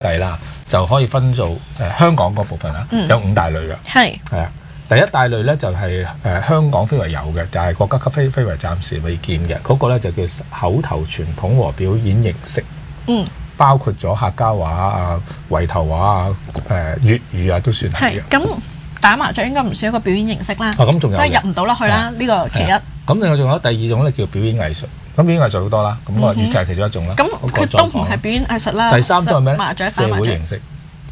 計啦，就可以分做香港嗰部分啦，有5大類嘅。係啊，第一大類咧就係香港非遺有嘅，就係國家級非遺暫時未見嘅嗰個咧，就叫口頭傳統和表演形式。包括咗客家話啊、圍頭話啊、粵語啊都算係嘅。咁打麻雀應該唔算一個表演形式啦。 咁仲有所以入唔到落去啦。呢個其一。 咁另外仲有第二種咧叫表演藝術。咁表演藝術好多啦。咁粵劇係其中一種啦。 咁佢都唔係表演藝術啦。 第三種係咩咧？ 麻雀社會形式。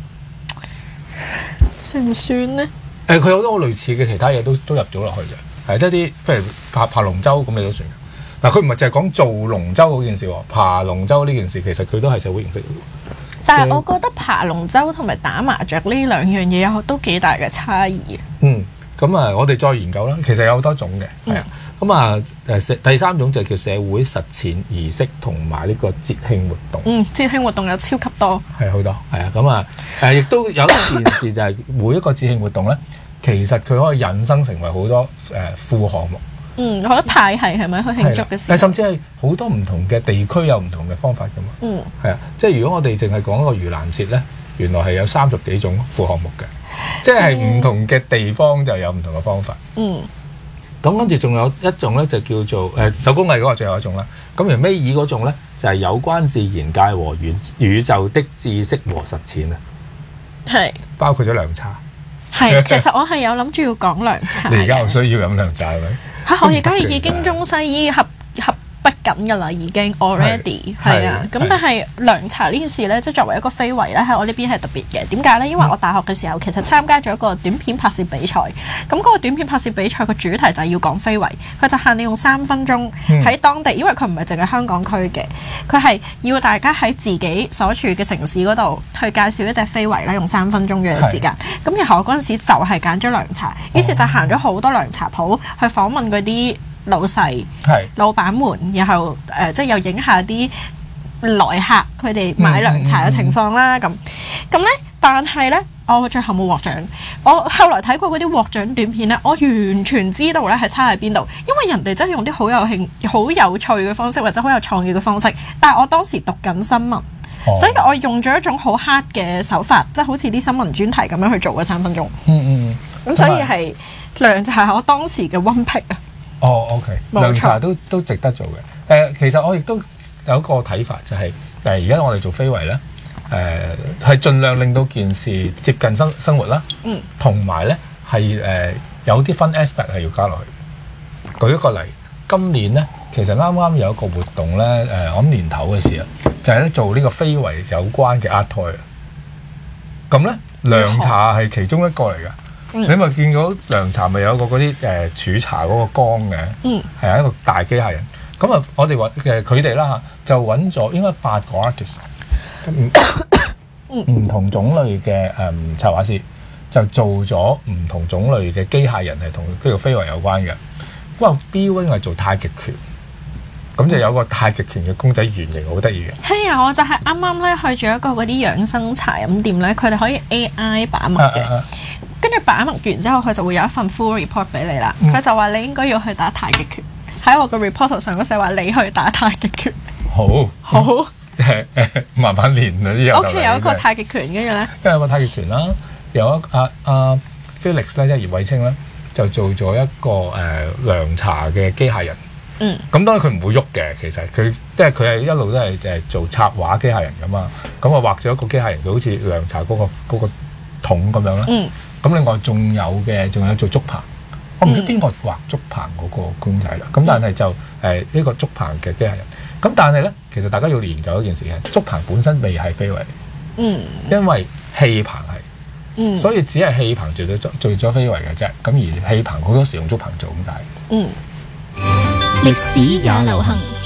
算唔算呢？ 佢好多類似嘅其他嘢都入咗落去嘅。係一啲譬如爬龍舟咁，你都算嘅。嗱，佢唔係淨係講做龍舟嗰件事喎，爬龍舟呢件事其實佢都係社會形式。 但係我覺得爬龍舟同埋打麻雀呢兩樣嘢都幾大嘅差異。 咁我哋再研究啦。其實有好多種嘅，係啊。咁第三種就叫社會實踐儀式同埋呢個節慶活動。 節慶活動有超級多， 係好多，係啊。亦都有一件事就係每一個節慶活動咧，其實佢可以引申成為好多副項目。 好多派系係咪去慶祝嘅時候？ 甚至係好多唔同嘅地區有唔同嘅方法噶嘛。係啊，即係如果我哋淨係講一個盂蘭節咧，原來係有30幾種副項目嘅，即係唔同嘅地方就有唔同嘅方法。咁跟住仲有一種咧，就叫做手工藝嗰個最後一種啦。咁而尾二嗰種咧，就係有關自然界和宇宙的知識和實踐啊。係包括咗涼茶。 係，其實我係有諗住要講涼茶。 你而家有需要飲涼茶係咪？ 我而家已經中西醫合不緊㗎啦，已經 already 係啊。咁但係涼茶呢件事咧，即係作為一個非遺咧，喺我呢邊係特別嘅。點解咧？因為我大學嘅時候其實參加咗一個短片拍攝比賽。咁嗰個短片拍攝比賽個主題就係要講非遺，佢就限你用3分鐘喺當地，因為佢唔係淨係香港區嘅，佢係要大家喺自己所處嘅城市嗰度去介紹一隻非遺啦，用3分鐘嘅時間。咁然後我嗰陣時就係揀咗涼茶，於是就行咗好多涼茶鋪去訪問嗰啲老細、老闆們，然後即係又影下啲來客佢哋買涼茶嘅情況啦。咁咧，但係咧，我最後冇獲獎。我後來睇過嗰啲獲獎短片咧，我完全知道咧係差喺邊度，因為人哋真係用啲好有趣嘅方式，或者好有創意嘅方式。但係我當時讀緊新聞，所以我用咗一種好 hard 嘅手法，即係好似啲新聞專題咁樣去做嘅3分鐘。咁所以係涼茶係我當時嘅one pick啊。 OK， 涼茶都值得做嘅。其實我亦都有一個睇法，就係而家我哋做非遺咧，係盡量令到件事接近生活啦。同埋咧係有啲fun aspect係要加落去。舉一個例，今年咧其實啱啱有一個活動咧，我諗年頭嘅時候就係咧做呢個非遺有關嘅 art toy。咁咧涼茶係其中一個嚟㗎。你咪見到涼茶咪有個嗰啲儲茶嗰個缸嘅，係一個大機械人。咁啊，我哋話佢哋啦就揾咗應該8個 artist，唔同種類嘅插畫師，就做咗唔同種類嘅機械人係同呢個非遺有關嘅。哇 B Wing 係做太極拳，咁就有個太極拳嘅公仔原型，好得意嘅。 係啊，我就係啱啱咧去咗一個嗰啲養生茶飲店咧，佢哋可以 AI 把脈嘅。跟住把脈完之後，佢就會有一份 full report 俾你啦。佢就話你應該要去打太極拳。喺我個 report 上嗰寫話你去打太極拳。好， 慢慢練啊！呢個 OK 有一個太極拳，跟住咧， 因為有個太極拳啦，有一Felix 咧，即係葉偉清咧，就做咗一個涼茶嘅機械人。咁當然佢唔會喐嘅，其實佢即係佢係一路都係做插畫機械人㗎嘛。咁我畫咗一個機械人，就好似涼茶嗰個桶咁樣啦。咁另外仲有做竹棚，我唔知邊個畫竹棚嗰個公仔啦。咁但係就呢個竹棚嘅機械人。咁但係咧，其實大家要研究一件事嘅，竹棚本身未係非遺，因為戲棚係，所以只係戲棚做咗非遺嘅啫。咁而戲棚好多時用竹棚做咁解。 歷史也流行。